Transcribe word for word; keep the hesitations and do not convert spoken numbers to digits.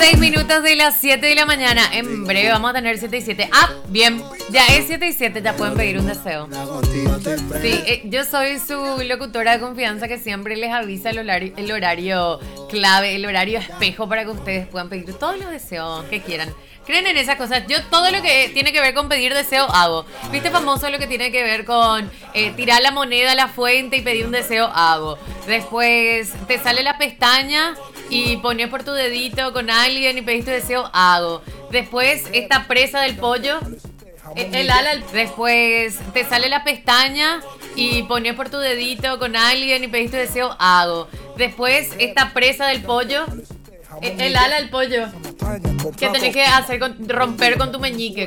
seis minutos de las siete de la mañana. En breve vamos a tener siete y siete. Ah, bien, ya es siete y siete, ya pueden pedir un deseo. Sí, eh, yo soy su locutora de confianza que siempre les avisa el horario, el horario clave, el horario espejo para que ustedes puedan pedir todos los deseos que quieran. ¿Creen en esas cosas? Yo todo lo que tiene que ver con pedir deseo hago. ¿Viste famoso lo que tiene que ver con eh, tirar la moneda a la fuente y pedir un deseo? Hago. Después te sale la pestaña y pones por tu dedito con alguien y pedís tu deseo? Hago. Después esta presa del pollo, el, el ala, el, después te sale la pestaña y pones por tu dedito con alguien y pedís tu deseo? Hago. Después esta presa del pollo, el, el ala del pollo, que tenés que hacer con, romper con tu meñique.